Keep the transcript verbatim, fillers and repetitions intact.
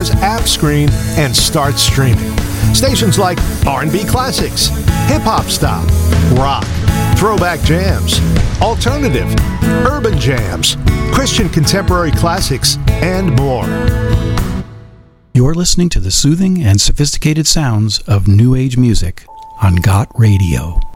Square's app screen and start streaming. Stations like R and B Classics, Hip Hop Stop, Rock, Throwback Jams, Alternative, Urban Jams, Christian Contemporary Classics, and more. You're listening to the soothing and sophisticated sounds of New Age music on Got Radio.